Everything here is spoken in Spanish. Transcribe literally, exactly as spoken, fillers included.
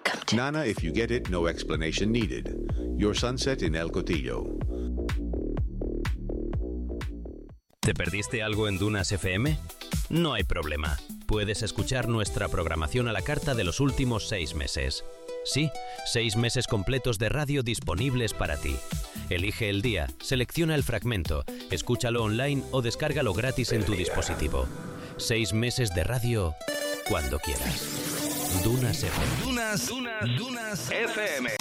Welcome to... Nana, if you get it, no explanation needed. Your sunset in El Cotillo. ¿Te perdiste algo en Dunas F M? No hay problema. Puedes escuchar nuestra programación a la carta de los últimos seis meses. Sí, seis meses completos de radio disponibles para ti. Elige el día, selecciona el fragmento, escúchalo online o descárgalo gratis en tu dispositivo. Seis meses de radio cuando quieras. Dunas F M. Dunas, Dunas, Dunas F M.